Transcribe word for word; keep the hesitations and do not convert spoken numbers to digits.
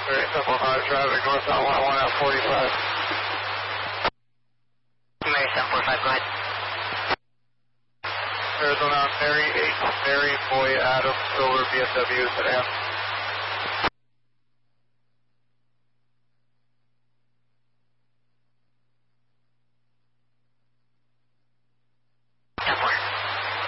Very simple five traffic, northbound one oh one at forty-five. Mary seven four five, go ahead. Arizona, Mary eight, Mary, Boy, Adam, Silver, B M W, sedan.